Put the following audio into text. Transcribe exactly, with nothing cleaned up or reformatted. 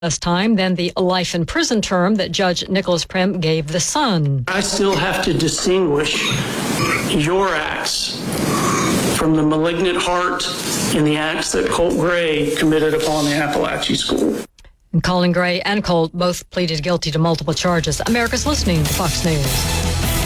less time than the life in prison term that Judge Nicholas Prim gave the son. I still have to distinguish your acts from the malignant heart and the acts that Colt Gray committed upon the Appalachian School. And Colin Gray and Colt both pleaded guilty to multiple charges. America's listening to Fox News.